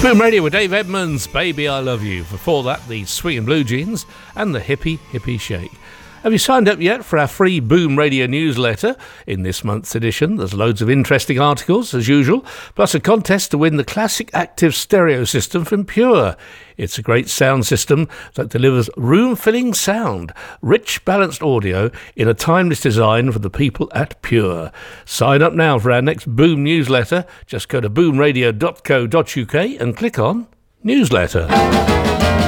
Boom Radio with Dave Edmunds, Baby I Love You. Before that, the Swingin' Blue Jeans and the Hippie Hippie Shake. Have you signed up yet for our free Boom Radio newsletter? In this month's edition, there's loads of interesting articles, as usual, plus a contest to win the classic active stereo system from Pure. It's a great sound system that delivers room-filling sound, rich, balanced audio in a timeless design for the people at Pure. Sign up now for our next Boom newsletter. Just go to boomradio.co.uk and click on Newsletter.